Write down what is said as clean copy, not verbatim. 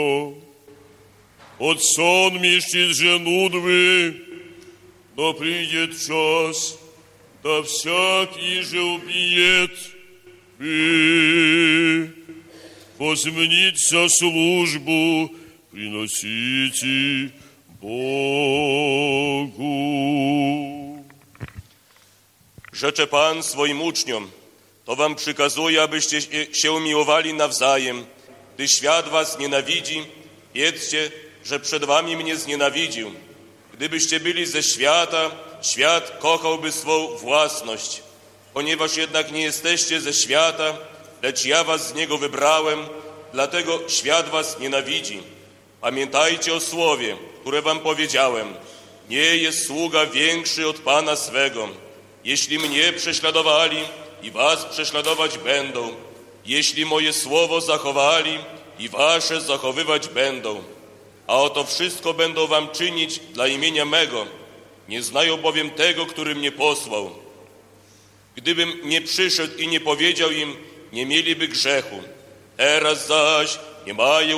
От сонмищ же нудвы, но придет час, да всякий же убиет бы. Возменится службу приносите Bogu. Rzecze Pan swoim uczniom, to wam przykazuje, abyście się miłowali nawzajem. Gdy świat was nienawidzi, wiedzcie, że przed wami mnie znienawidził. Gdybyście byli ze świata, świat kochałby swą własność. Ponieważ jednak nie jesteście ze świata, lecz ja was z niego wybrałem, dlatego świat was nienawidzi. Pamiętajcie o słowie, które wam powiedziałem. Nie jest sługa większy od Pana swego. Jeśli mnie prześladowali, i was prześladować będą. Jeśli moje słowo zachowali, i wasze zachowywać będą. A oto wszystko będą wam czynić dla imienia mego. Nie znają bowiem tego, który mnie posłał. Gdybym nie przyszedł i nie powiedział im, nie mieliby grzechu. Teraz zaś nie mają